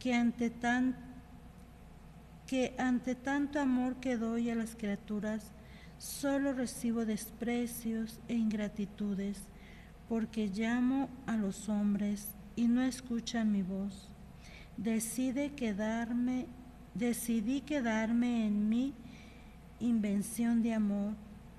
que ante tanto amor que doy a las criaturas, solo recibo desprecios e ingratitudes, porque llamo a los hombres y no escuchan mi voz. Decidí quedarme en mi invención de amor,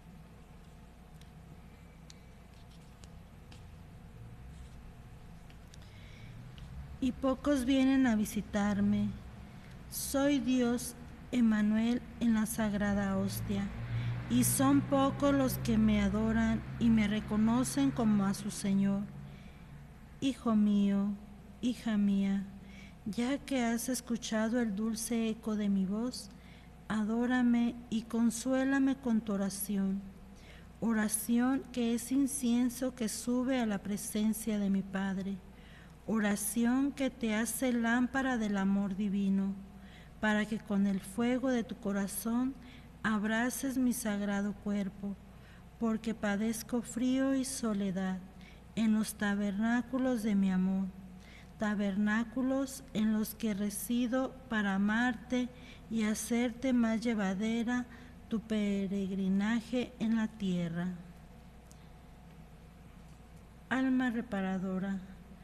y pocos vienen a visitarme. Soy Dios Emmanuel en la sagrada hostia, y son pocos los que me adoran y me reconocen como a su Señor. Hijo mío, hija mía, ya que has escuchado el dulce eco de mi voz, adórame y consuélame con tu oración. Oración que es incienso que sube a la presencia de mi Padre. Oración que te hace lámpara del amor divino, para que con el fuego de tu corazón abraces mi sagrado cuerpo, porque padezco frío y soledad en los tabernáculos de mi amor, tabernáculos en los que resido para amarte y hacerte más llevadera tu peregrinaje en la tierra. Alma reparadora,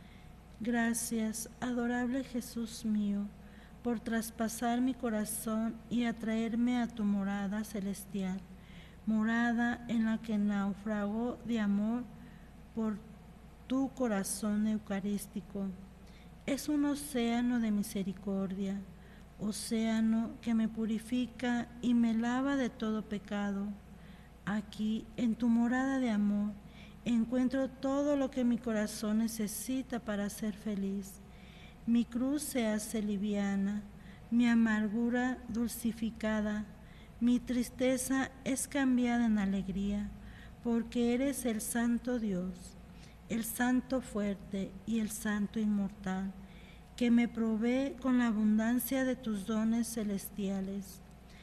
gracias, adorable Jesús mío, por traspasar mi corazón y atraerme a tu morada celestial, morada en la que naufragó de amor por tu corazón eucarístico. Es un océano de misericordia, océano que me purifica y me lava de todo pecado. Aquí, en tu morada de amor, encuentro todo lo que mi corazón necesita para ser feliz. Mi cruz se hace liviana, mi amargura dulcificada, mi tristeza es cambiada en alegría, porque eres el Santo Dios, el Santo fuerte y el Santo inmortal, que me provee con la abundancia de tus dones celestiales.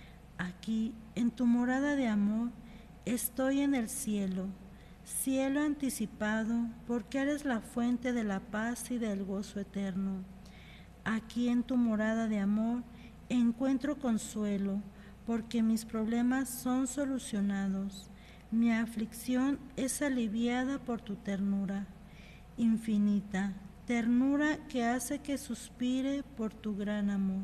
Aquí, en tu morada de amor, estoy en el cielo, cielo anticipado, porque eres la fuente de la paz y del gozo eterno. Aquí en tu morada de amor encuentro consuelo, porque mis problemas son solucionados. Mi aflicción es aliviada por tu ternura infinita, ternura que hace que suspire por tu gran amor.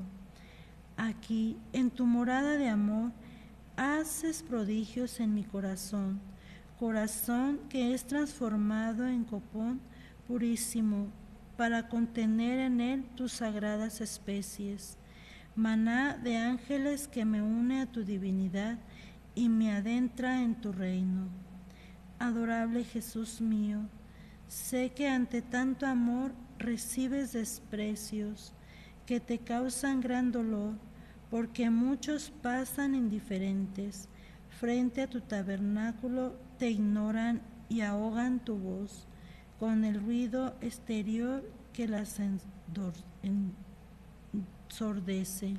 Aquí, en tu morada de amor, haces prodigios en mi corazón, corazón que es transformado en copón purísimo para contener en él tus sagradas especies, maná de ángeles que me une a tu divinidad y me adentra en tu reino. Adorable Jesús mío, sé que ante tanto amor recibes desprecios que te causan gran dolor, porque muchos pasan indiferentes frente a tu tabernáculo, te ignoran y ahogan tu voz con el ruido exterior que las ensordece.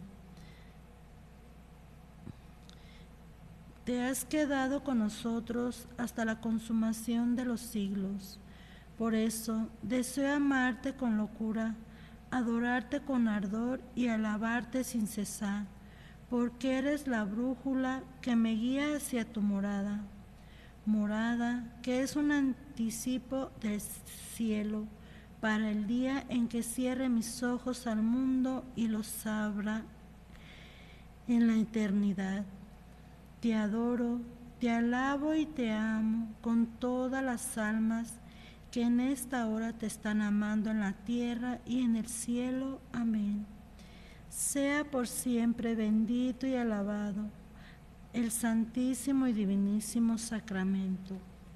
Te has quedado con nosotros hasta la consumación de los siglos. Por eso deseo amarte con locura, adorarte con ardor y alabarte sin cesar, porque eres la brújula que me guía hacia tu morada, morada que es un anticipo del cielo para el día en que cierre mis ojos al mundo y los abra en la eternidad. Te adoro, te alabo y te amo con todas las almas que en esta hora te están amando en la tierra y en el cielo. Amén. Sea por siempre bendito y alabado el santísimo y divinísimo sacramento.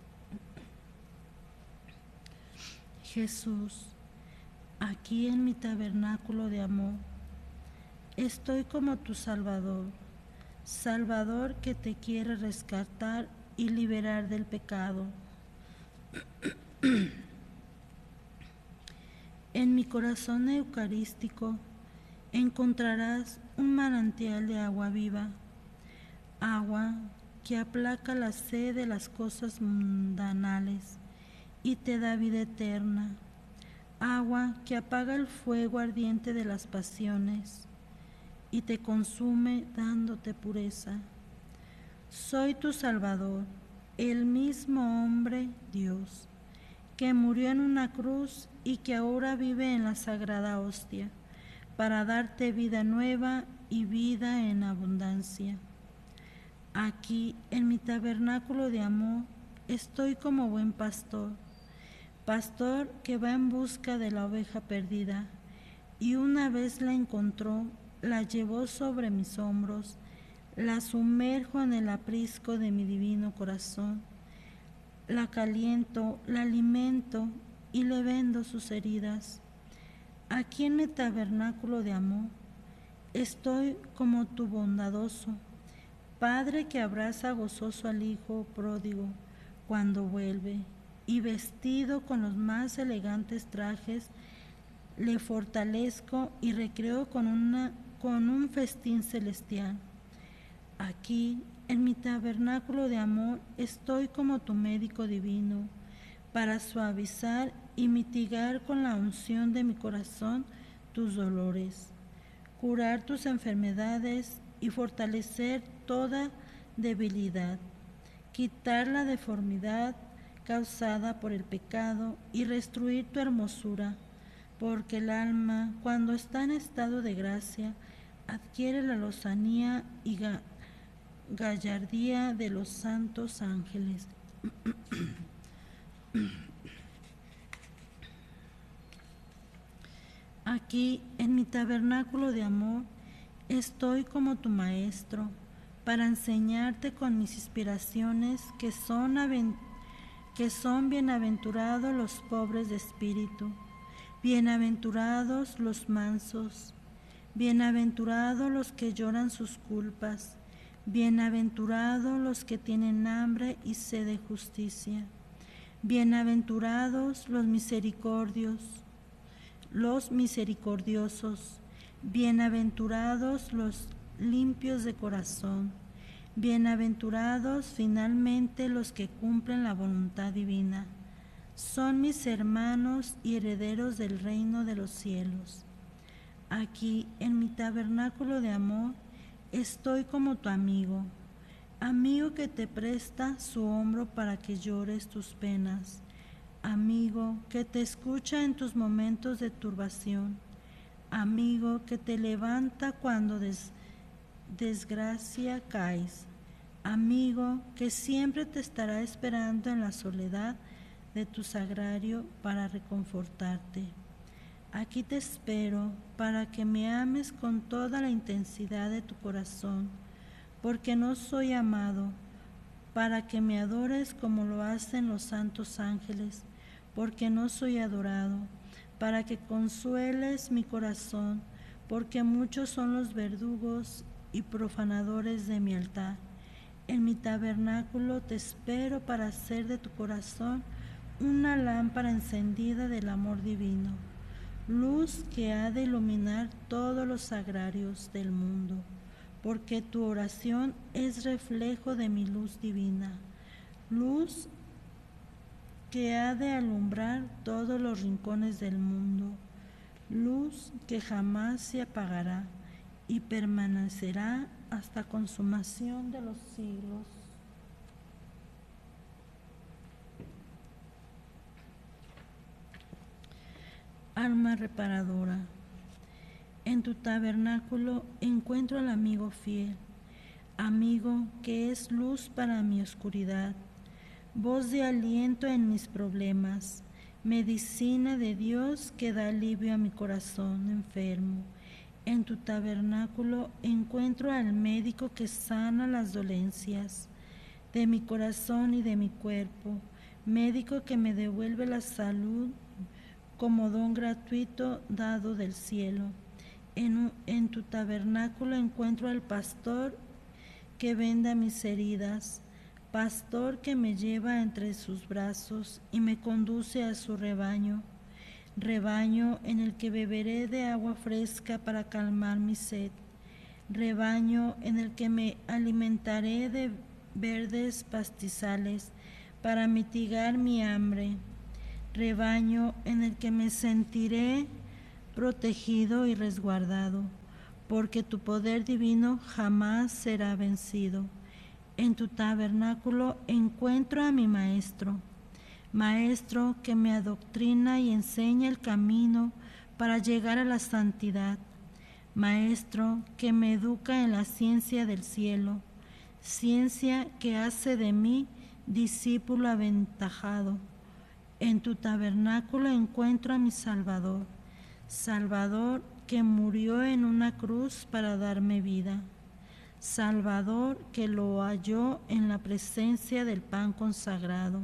Jesús, aquí en mi tabernáculo de amor, estoy como tu Salvador, Salvador que te quiere rescatar y liberar del pecado. En mi corazón eucarístico encontrarás un manantial de agua viva, agua que aplaca la sed de las cosas mundanales y te da vida eterna, agua que apaga el fuego ardiente de las pasiones y te consume dándote pureza. Soy tu Salvador, el mismo hombre Dios, que murió en una cruz y que ahora vive en la sagrada hostia, para darte vida nueva y vida en abundancia. Aquí, en mi tabernáculo de amor, estoy como buen pastor, pastor que va en busca de la oveja perdida, y una vez la encontró, la llevó sobre mis hombros, la sumerjo en el aprisco de mi divino corazón, la caliento, la alimento y le vendo sus heridas. Aquí en mi tabernáculo de amor, estoy como tu bondadoso Padre que abraza gozoso al Hijo pródigo cuando vuelve, y vestido con los más elegantes trajes, le fortalezco y recreo con un festín celestial. Aquí, en mi tabernáculo de amor, estoy como tu médico divino, para suavizar y mitigar con la unción de mi corazón tus dolores, curar tus enfermedades y fortalecer toda debilidad, quitar la deformidad causada por el pecado y restituir tu hermosura, porque el alma, cuando está en estado de gracia, adquiere la lozanía y gallardía de los santos ángeles. Aquí, en mi tabernáculo de amor, estoy como tu maestro, para enseñarte con mis inspiraciones que son bienaventurados los pobres de espíritu, bienaventurados los mansos, bienaventurados los que lloran sus culpas, bienaventurados los que tienen hambre y sed de justicia, bienaventurados los misericordiosos, bienaventurados los limpios de corazón, bienaventurados finalmente los que cumplen la voluntad divina. Son mis hermanos y herederos del reino de los cielos. Aquí, en mi tabernáculo de amor, estoy como tu amigo, amigo que te presta su hombro para que llores tus penas, amigo que te escucha en tus momentos de turbación, amigo que te levanta cuando desgracia caes, amigo que siempre te estará esperando en la soledad de tu sagrario para reconfortarte. Aquí te espero para que me ames con toda la intensidad de tu corazón, porque no soy amado, para que me adores como lo hacen los santos ángeles, porque no soy adorado, para que consueles mi corazón, porque muchos son los verdugos y profanadores de mi altar. En mi tabernáculo te espero para hacer de tu corazón una lámpara encendida del amor divino, luz que ha de iluminar todos los sagrarios del mundo, porque tu oración es reflejo de mi luz divina, luz que ha de alumbrar todos los rincones del mundo, luz que jamás se apagará y permanecerá hasta consumación de los siglos. Alma reparadora, en tu tabernáculo encuentro al amigo fiel, amigo que es luz para mi oscuridad, voz de aliento en mis problemas, medicina de Dios que da alivio a mi corazón enfermo. En tu tabernáculo encuentro al médico que sana las dolencias de mi corazón y de mi cuerpo, médico que me devuelve la salud como don gratuito dado del cielo. En tu tabernáculo encuentro al pastor que venda mis heridas, pastor que me lleva entre sus brazos y me conduce a su rebaño, rebaño en el que beberé de agua fresca para calmar mi sed, rebaño en el que me alimentaré de verdes pastizales para mitigar mi hambre, rebaño en el que me sentiré protegido y resguardado, porque tu poder divino jamás será vencido. En tu tabernáculo encuentro a mi Maestro, Maestro que me adoctrina y enseña el camino para llegar a la santidad, Maestro que me educa en la ciencia del cielo, ciencia que hace de mí discípulo aventajado. En tu tabernáculo encuentro a mi Salvador, Salvador que murió en una cruz para darme vida, Salvador que lo halló en la presencia del pan consagrado,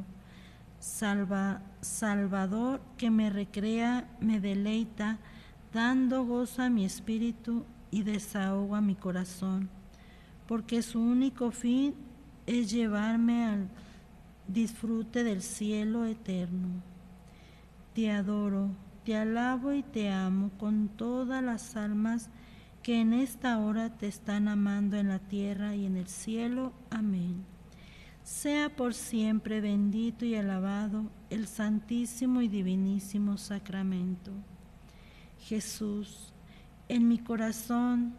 Salvador que me recrea, me deleita, dando gozo a mi espíritu y desahogo a mi corazón, porque su único fin es llevarme al disfrute del cielo eterno. Te adoro, te alabo y te amo con todas las almas que en esta hora te están amando en la tierra y en el cielo. Amén. Sea por siempre bendito y alabado el santísimo y divinísimo sacramento. Jesús, en mi corazón,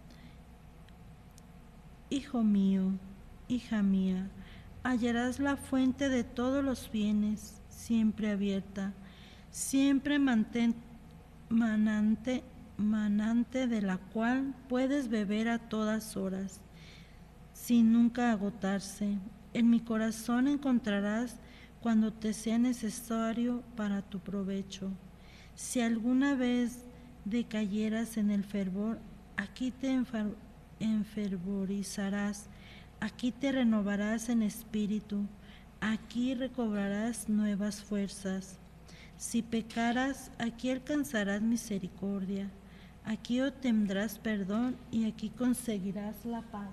hijo mío, hija mía, hallarás la fuente de todos los bienes, siempre abierta, siempre manante de la cual puedes beber a todas horas, sin nunca agotarse. En mi corazón encontrarás cuando te sea necesario para tu provecho. Si alguna vez decayeras en el fervor, aquí te enfervorizarás, aquí te renovarás en espíritu, aquí recobrarás nuevas fuerzas. Si pecaras, aquí alcanzarás misericordia, aquí obtendrás perdón y aquí conseguirás la paz.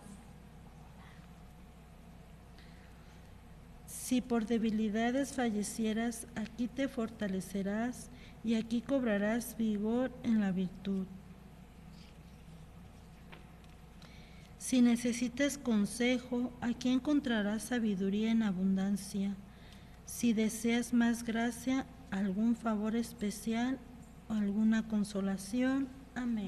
Si por debilidades fallecieras, aquí te fortalecerás y aquí cobrarás vigor en la virtud. Si necesitas consejo, aquí encontrarás sabiduría en abundancia. Si deseas más gracia, algún favor especial o alguna consolación. Amén.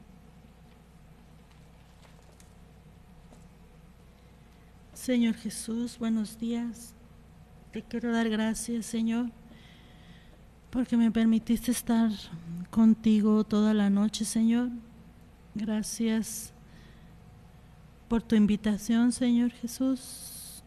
Señor Jesús, buenos días. Te quiero dar gracias, Señor, porque me permitiste estar contigo toda la noche, Señor. Gracias por tu invitación, Señor Jesús.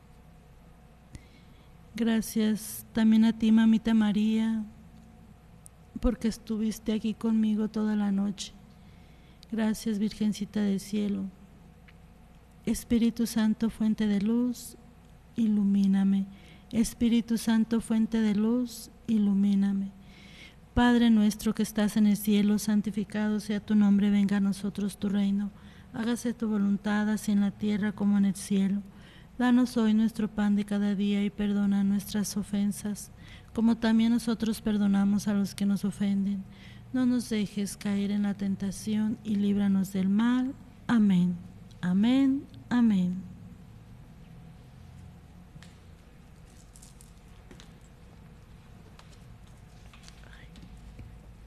Gracias también a ti, Mamita María, porque estuviste aquí conmigo toda la noche. Gracias, Virgencita del Cielo. Espíritu Santo, fuente de luz, ilumíname. Espíritu Santo, fuente de luz, ilumíname. Padre nuestro que estás en el cielo, santificado sea tu nombre, venga a nosotros tu reino. Hágase tu voluntad, así en la tierra como en el cielo. Danos hoy nuestro pan de cada día y perdona nuestras ofensas, como también nosotros perdonamos a los que nos ofenden. No nos dejes caer en la tentación y líbranos del mal. Amén. Amén. Amén.